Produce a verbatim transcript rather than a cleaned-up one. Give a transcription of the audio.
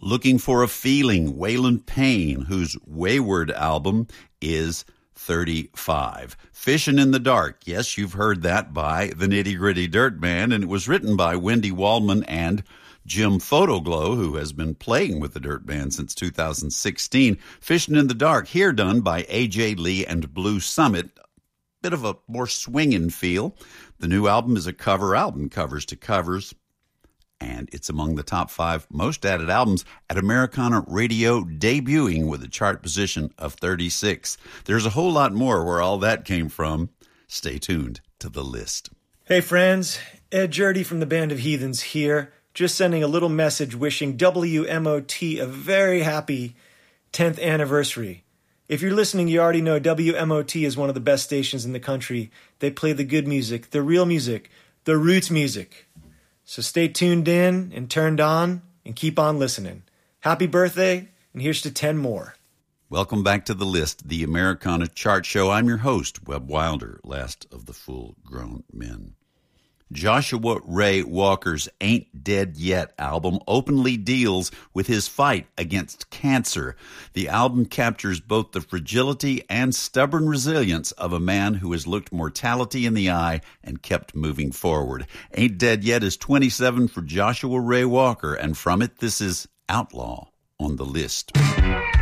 Looking for a Feeling, Waylon Payne, whose Wayward album is thirty-five. Fishin' in the Dark, yes, you've heard that by the Nitty Gritty Dirt Band, and it was written by Wendy Waldman and Jim Photoglow, who has been playing with the Dirt Band since two thousand sixteen. Fishin' in the Dark, here done by A J Lee and Blue Summit. Bit of a more swinging feel. The new album is a cover album, covers to covers, and it's among the top five most added albums at Americana Radio, debuting with a chart position of thirty-six. There's a whole lot more where all that came from. Stay tuned to the list. Hey friends, Ed Jurdy from the Band of Heathens here, just sending a little message wishing W M O T a very happy tenth anniversary. If you're listening, you already know W M O T is one of the best stations in the country. They play the good music, the real music, the roots music. So stay tuned in and turned on and keep on listening. Happy birthday, and here's to ten more. Welcome back to the list, the Americana Chart Show. I'm your host, Webb Wilder, last of the full-grown men. Joshua Ray Walker's Ain't Dead Yet album openly deals with his fight against cancer. The album captures both the fragility and stubborn resilience of a man who has looked mortality in the eye and kept moving forward. Ain't Dead Yet is twenty-seven for Joshua Ray Walker, and from it, this is Outlaw on the List.